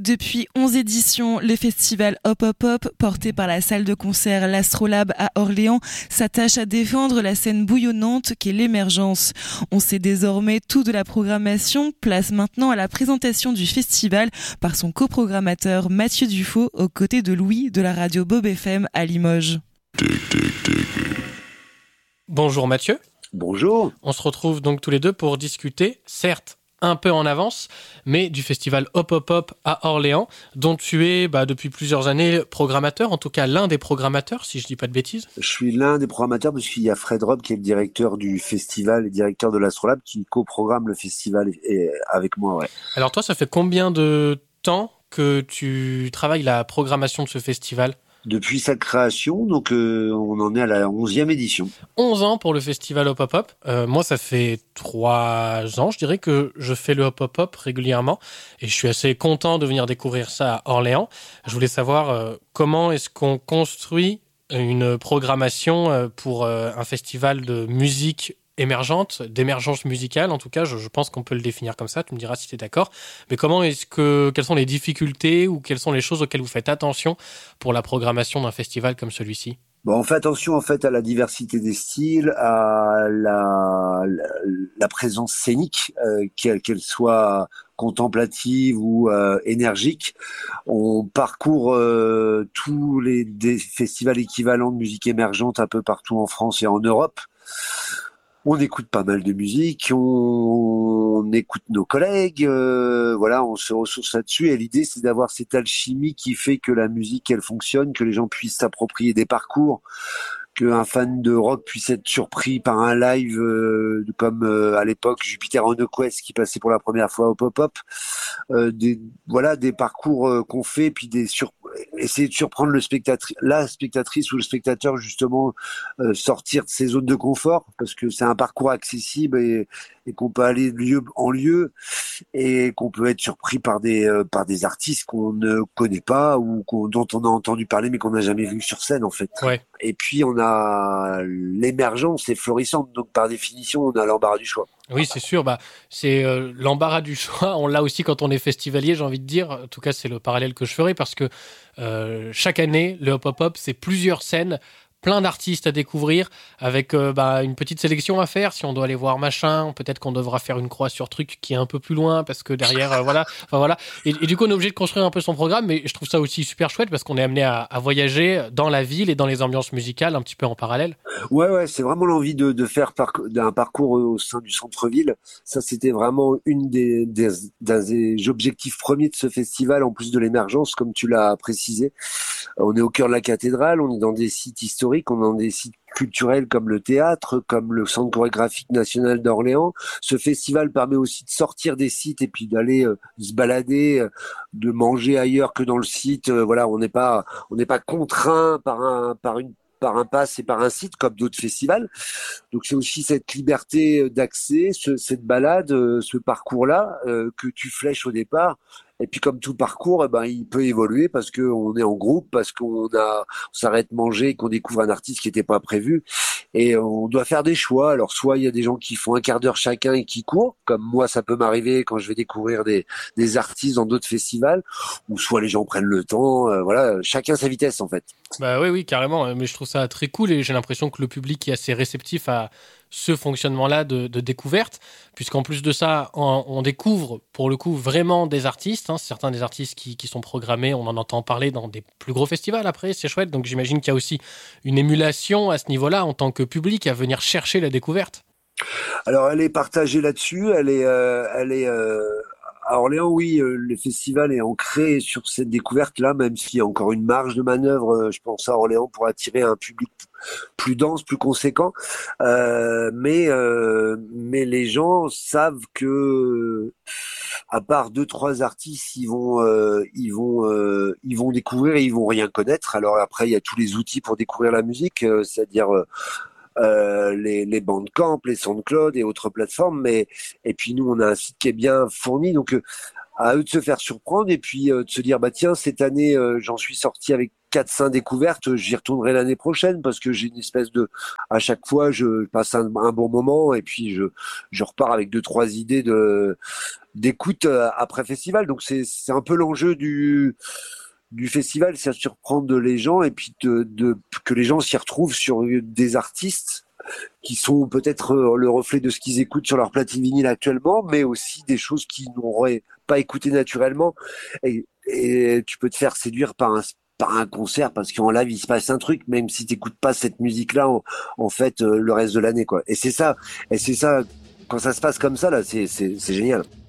Depuis 11 éditions, le festival Hop Hop Hop, porté par la salle de concert L'Astrolabe à Orléans, s'attache à défendre la scène bouillonnante qu'est l'émergence. On sait désormais tout de la programmation, place maintenant à la présentation du festival par son coprogrammateur Mathieu Dufaux, aux côtés de Louis de la radio Bob FM à Limoges. Bonjour Mathieu. Bonjour. On se retrouve donc tous les deux pour discuter, certes un peu en avance, mais du festival Hop Hop Hop à Orléans, dont tu es depuis plusieurs années programmateur, en tout cas l'un des programmateurs, si je dis pas de bêtises. Je suis l'un des programmateurs parce qu'il y a Fred Rob qui est le directeur du festival et directeur de l'Astrolabe qui coprogramme le festival avec moi. Ouais. Alors toi, ça fait combien de temps que tu travailles la programmation de ce festival ? Depuis sa création, donc on en est à la 11e édition. 11 ans pour le festival Hop Hop Hop. Moi, ça fait 3 ans, je dirais, que je fais le Hop Hop Hop régulièrement. Et je suis assez content de venir découvrir ça à Orléans. Je voulais savoir comment est-ce qu'on construit une programmation pour un festival de musique émergente, d'émergence musicale, en tout cas, je pense qu'on peut le définir comme ça, tu me diras si tu es d'accord. Mais quelles sont les difficultés ou quelles sont les choses auxquelles vous faites attention pour la programmation d'un festival comme celui-ci ? On fait attention à la diversité des styles, à la présence scénique, qu'elle soit contemplative ou énergique. On parcourt tous des festivals équivalents de musique émergente un peu partout en France et en Europe. On écoute pas mal de musique, on écoute nos collègues, on se ressource là-dessus. Et l'idée, c'est d'avoir cette alchimie qui fait que la musique, elle fonctionne, que les gens puissent s'approprier des parcours, qu'un fan de rock puisse être surpris par un live comme à l'époque Jupiter on a Quest qui passait pour la première fois au pop-up. Des parcours qu'on fait, puis essayer de surprendre la spectatrice ou le spectateur, justement, sortir de ses zones de confort, parce que c'est un parcours accessible et qu'on peut aller de lieu en lieu et qu'on peut être surpris par des artistes qu'on ne connaît pas ou dont on a entendu parler mais qu'on n'a jamais vu sur scène en fait. Ouais. Et puis on a l'émergence est florissante, donc par définition on a l'embarras du choix. Oui, c'est sûr. C'est l'embarras du choix. On l'a aussi quand on est festivalier, j'ai envie de dire. En tout cas, c'est le parallèle que je ferai parce que chaque année, le Hop Hop Hop, c'est plusieurs scènes, plein d'artistes à découvrir, avec une petite sélection à faire. Si on doit aller voir machin, peut-être qu'on devra faire une croix sur truc qui est un peu plus loin parce que derrière, voilà. Et du coup, on est obligé de construire un peu son programme, mais je trouve ça aussi super chouette parce qu'on est amené à voyager dans la ville et dans les ambiances musicales un petit peu en parallèle. Ouais, c'est vraiment l'envie de faire d'un parcours au sein du centre-ville. Ça, c'était vraiment une des objectifs premiers de ce festival, en plus de l'émergence, comme tu l'as précisé. On est au cœur de la cathédrale, on est dans des sites historiques, on est dans des sites culturels comme le théâtre, comme le Centre chorégraphique national d'Orléans. Ce festival permet aussi de sortir des sites et puis d'aller se balader, de manger ailleurs que dans le site. On n'est pas contraint par un pass et par un site comme d'autres festivals. Donc c'est aussi cette liberté d'accès, cette balade, ce parcours-là que tu flèches au départ. Et puis comme tout parcours, il peut évoluer parce que on est en groupe, parce on s'arrête manger et qu'on découvre un artiste qui n'était pas prévu. Et on doit faire des choix. Alors soit il y a des gens qui font un quart d'heure chacun et qui courent, comme moi ça peut m'arriver quand je vais découvrir des artistes dans d'autres festivals, ou soit les gens prennent le temps. Chacun sa vitesse en fait. Oui, carrément. Mais je trouve ça très cool et j'ai l'impression que le public est assez réceptif à ce fonctionnement-là de découverte, puisqu'en plus de ça, on découvre pour le coup vraiment des artistes, certains des artistes qui sont programmés, on en entend parler dans des plus gros festivals après, c'est chouette, donc j'imagine qu'il y a aussi une émulation à ce niveau-là en tant que public à venir chercher la découverte. Alors elle est partagée là-dessus, elle est à Orléans, oui, le festival est ancré sur cette découverte-là, même s'il y a encore une marge de manœuvre, je pense, à Orléans pour attirer un public plus dense, plus conséquent. Mais les gens savent que, à part 2-3 artistes, ils vont découvrir et ils vont rien connaître. Alors après, il y a tous les outils pour découvrir la musique, c'est-à-dire les Bandcamp, les SoundCloud et autres plateformes, et puis nous on a un site qui est bien fourni, donc à eux de se faire surprendre et puis de se dire bah tiens cette année j'en suis sorti avec 4-5 découvertes, j'y retournerai l'année prochaine parce que j'ai une espèce de à chaque fois je passe un bon moment et puis je repars avec 2-3 idées d'écoute après festival. Donc c'est un peu l'enjeu du festival, c'est de surprendre les gens et puis que les gens s'y retrouvent sur des artistes qui sont peut-être le reflet de ce qu'ils écoutent sur leur platine vinyle actuellement, mais aussi des choses qu'ils n'auraient pas écoutées naturellement. Et tu peux te faire séduire par un concert parce qu'en live il se passe un truc, même si t'écoutes pas cette musique-là en fait le reste de l'année, quoi. Et c'est ça quand ça se passe comme ça là, c'est génial.